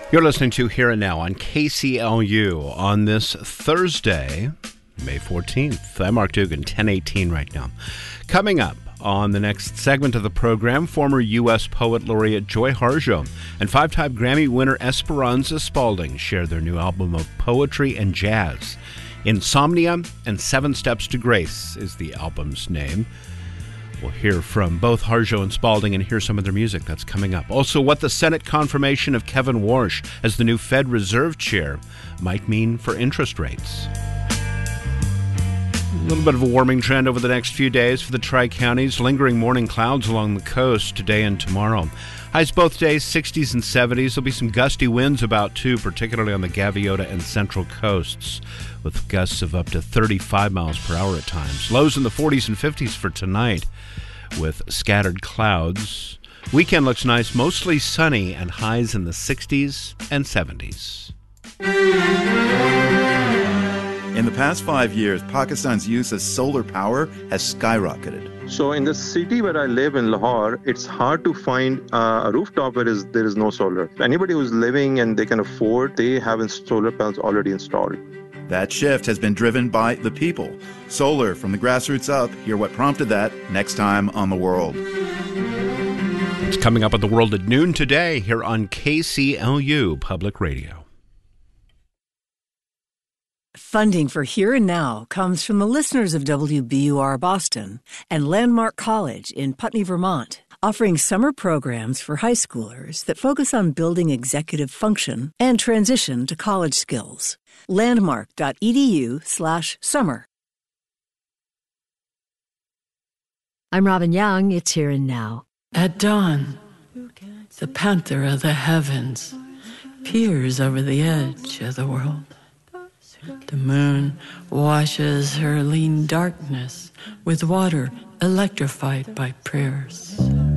You're listening to Here and Now on KCLU on this Thursday, May 14th. I'm Mark Dugan, 10:18 right now. Coming up on the next segment of the program, former U.S. Poet Laureate Joy Harjo and five-time Grammy winner Esperanza Spalding share their new album of poetry and jazz. Insomnia and 7 Steps to Grace is the album's name. We'll hear from both Harjo and Spalding and hear some of their music. That's coming up. Also, what the Senate confirmation of Kevin Warsh as the new Fed Reserve Chair might mean for interest rates. A little bit of a warming trend over the next few days for the Tri-Counties. Lingering morning clouds along the coast today and tomorrow. Highs both days, 60s and 70s. There'll be some gusty winds about, too, particularly on the Gaviota and Central coasts, with gusts of up to 35 miles per hour at times. Lows in the 40s and 50s for tonight, with scattered clouds. Weekend looks nice, mostly sunny, and highs in the 60s and 70s. In the past 5 years, Pakistan's use of solar power has skyrocketed. So in the city where I live in Lahore, it's hard to find a rooftop where there is no solar. Anybody who's living and they can afford, they have solar panels already installed. That shift has been driven by the people. Solar from the grassroots up. Hear what prompted that next time on The World. It's coming up on The World at noon today here on KCLU Public Radio. Funding for Here and Now comes from the listeners of WBUR Boston and Landmark College in Putney, Vermont, offering summer programs for high schoolers that focus on building executive function and transition to college skills. Landmark.edu/summer. I'm Robin Young. It's Here and Now. At dawn, the panther of the heavens peers over the edge of the world. The moon washes her lean darkness with water electrified by prayers.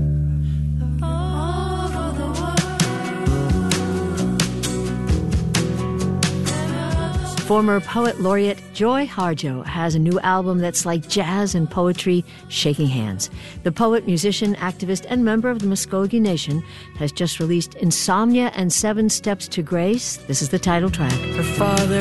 Former Poet Laureate Joy Harjo has a new album that's like jazz and poetry shaking hands. The poet, musician, activist, and member of the Muskogee Nation has just released Insomnia and 7 Steps to Grace. This is the title track. Her father